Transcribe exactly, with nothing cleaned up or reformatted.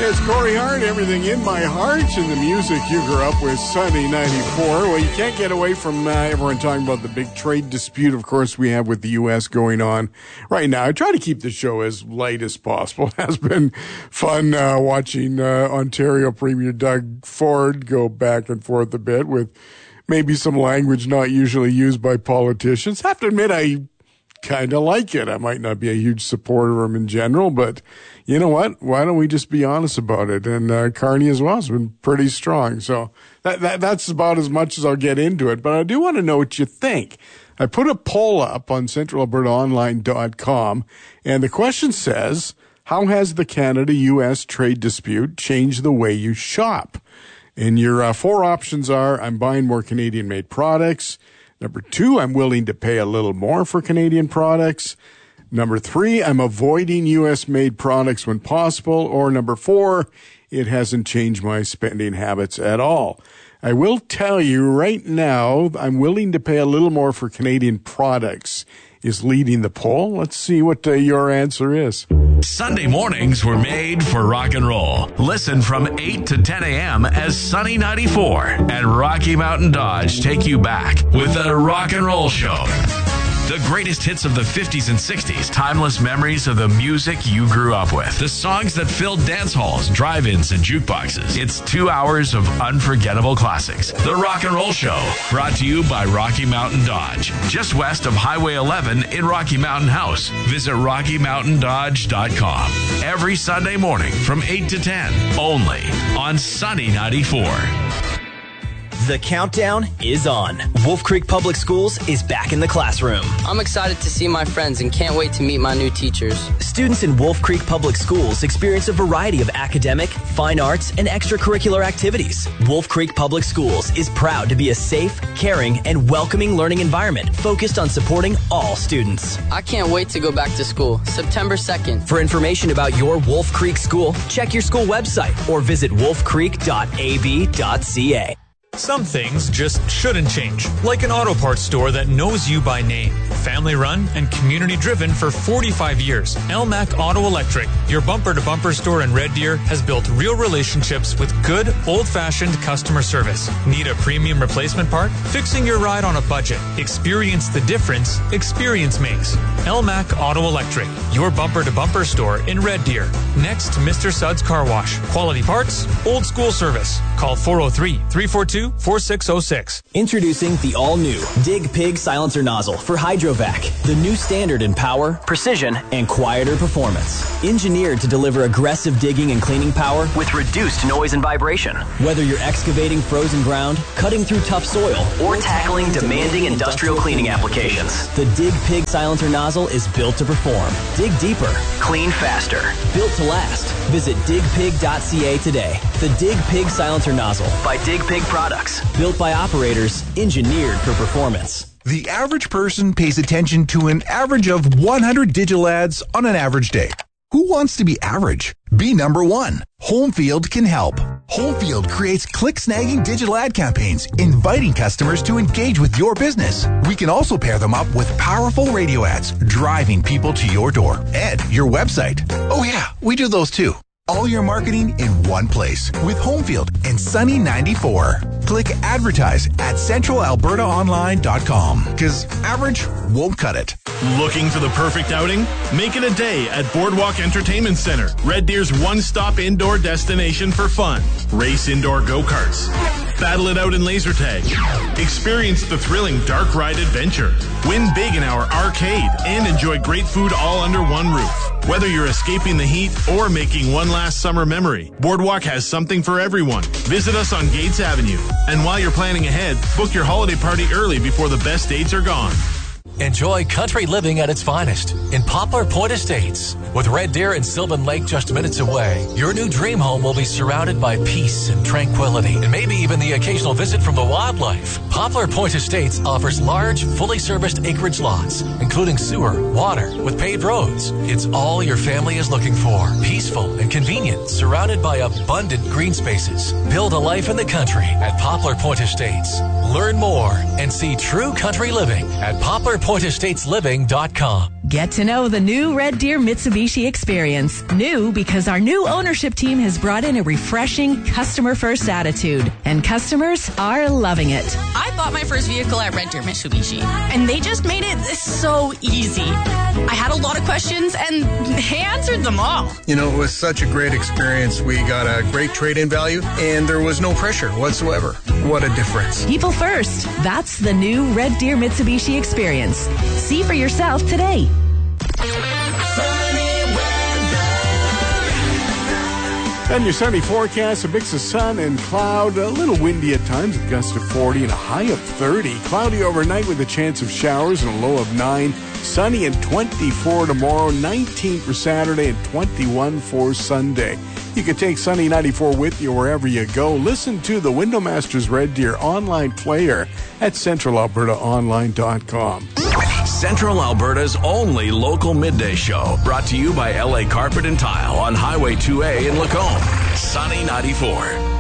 It's Corey Hart, Everything in My Heart, and the music you grew up with, Sunny ninety-four. Well, you can't get away from uh, everyone talking about the big trade dispute, of course, we have with the U S going on right now. I try to keep the show as light as possible. It has been fun uh, watching uh, Ontario Premier Doug Ford go back and forth a bit with maybe some language not usually used by politicians. I have to admit, I kind of like it. I might not be a huge supporter of him in general, but you know what? Why don't we just be honest about it? And uh, Carney as well has been pretty strong. So that, that that's about as much as I'll get into it. But I do want to know what you think. I put a poll up on central alberta online dot com, and the question says, how has the Canada-U S trade dispute changed the way you shop? And your uh, four options are, I'm buying more Canadian-made products. Number two, I'm willing to pay a little more for Canadian products. Number three, I'm avoiding U S-made products when possible. Or number four, it hasn't changed my spending habits at all. I will tell you right now, I'm willing to pay a little more for Canadian products is leading the poll. Let's see what uh, your answer is. Sunday mornings were made for rock and roll. Listen from eight to ten a.m. as Sunny ninety-four and Rocky Mountain Dodge take you back with the Rock and Roll Show. The greatest hits of the fifties and sixties, timeless memories of the music you grew up with, the songs that filled dance halls, drive-ins, and jukeboxes. It's two hours of unforgettable classics. The Rock and Roll Show, brought to you by Rocky Mountain Dodge, just west of Highway eleven in Rocky Mountain House. Visit rocky mountain dodge dot com. Every Sunday morning from eight to ten, only on Sunny ninety-four. The countdown is on. Wolf Creek Public Schools is back in the classroom. I'm excited to see my friends and can't wait to meet my new teachers. Students in Wolf Creek Public Schools experience a variety of academic, fine arts, and extracurricular activities. Wolf Creek Public Schools is proud to be a safe, caring, and welcoming learning environment focused on supporting all students. I can't wait to go back to school, September second. For information about your Wolf Creek school, check your school website or visit wolf creek dot a b dot c a. Some things just shouldn't change, like an auto parts store that knows you by name. Family run and community driven for forty-five years, L M A C Auto Electric, your bumper-to-bumper store in Red Deer, has built real relationships with good, old-fashioned customer service. Need a premium replacement part? Fixing your ride on a budget. Experience the difference experience makes. L M A C Auto Electric, your bumper-to-bumper store in Red Deer, next to Mister Suds Car Wash. Quality parts, old school service. Call four oh three, three four two, four six oh six. Introducing the all-new Dig Pig Silencer Nozzle for Hydrovac, the new standard in power, precision, and quieter performance. Engineered to deliver aggressive digging and cleaning power with reduced noise and vibration. Whether you're excavating frozen ground, cutting through tough soil, or tackling demanding industrial cleaning applications, the Dig Pig Silencer Nozzle is built to perform. Dig deeper, clean faster, built to last. Visit dig pig dot c a today. The Dig Pig Silencer Nozzle by Dig Pig Products. Built by operators, engineered for performance. The average person pays attention to an average of one hundred digital ads on an average day. Who wants to be average? Be number one. Homefield can help. Homefield creates click-snagging digital ad campaigns, inviting customers to engage with your business. We can also pair them up with powerful radio ads, driving people to your door and your website. Oh yeah, we do those too. All your marketing in one place with Homefield and Sunny ninety-four. Click advertise at central alberta online dot com because average won't cut it. Looking for the perfect outing? Make it a day at Boardwalk Entertainment Center, Red Deer's one-stop indoor destination for fun. Race indoor go-karts. Battle it out in laser tag. Experience the thrilling dark ride adventure. Win big in our arcade and enjoy great food all under one roof. Whether you're escaping the heat or making one last summer memory, Boardwalk has something for everyone. Visit us on Gates Avenue. And while you're planning ahead, book your holiday party early before the best dates are gone. Enjoy country living at its finest in Poplar Point Estates. With Red Deer and Sylvan Lake just minutes away, your new dream home will be surrounded by peace and tranquility, and maybe even the occasional visit from the wildlife. Poplar Point Estates offers large, fully serviced acreage lots, including sewer, water, with paved roads. It's all your family is looking for. Peaceful and convenient, surrounded by abundant green spaces. Build a life in the country at Poplar Point Estates. Learn more and see true country living at poplar point estates living dot com. Get to know the new Red Deer Mitsubishi experience. New because our new ownership team has brought in a refreshing customer-first attitude, and customers are loving it. I bought my first vehicle at Red Deer Mitsubishi, and they just made it so easy. I had a lot of questions, and they answered them all. You know, it was such a great experience. We got a great trade-in value, and there was no pressure whatsoever. What a difference. People first. That's the new Red Deer Mitsubishi experience. See for yourself today. And your sunny forecast, a mix of sun and cloud, a little windy at times, a gust of forty and a high of thirty. Cloudy overnight with a chance of showers and a low of nine. Sunny and twenty-four tomorrow, nineteen for Saturday and twenty-one for Sunday. You can take Sunny ninety-four with you wherever you go. Listen to the Window Masters Red Deer online player at central alberta online dot com. Central Alberta's only local midday show, brought to you by L A Carpet and Tile on Highway two A in Lacombe. Sunny ninety-four.